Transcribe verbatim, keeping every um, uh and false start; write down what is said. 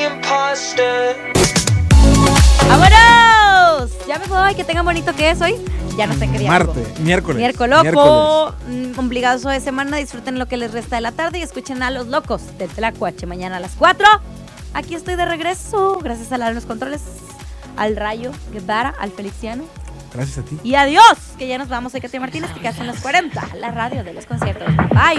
¡Vámonos! Ya me voy, que tengan bonito que es hoy. Ya no sé qué día. Marte, miércoles. Miércoles loco. Mm, Obligazo de semana. Disfruten lo que les resta de la tarde y escuchen a Los Locos del Tlacuache mañana a las cuatro. Aquí estoy de regreso. Gracias a la de los controles, al Rayo Guevara, al Feliciano. Gracias a ti. Y adiós, que ya nos vamos. Soy Katia Martínez, que quedas en los cuarenta, la radio de los conciertos. Bye.